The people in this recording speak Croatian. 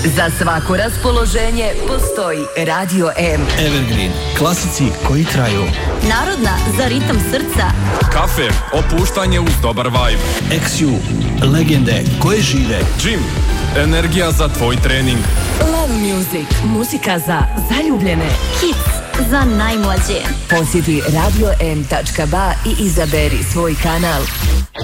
Za svako raspoloženje postoji Radio M. Evergreen, klasici koji traju. Narodna za ritam srca. Kafe, opuštanje uz dobar vibe. XU, legende koje žive. Gym, energija za tvoj trening. Love Music, muzika za zaljubljene. Hits za najmlađe. Posjeti radio.m.ba i izaberi svoj kanal.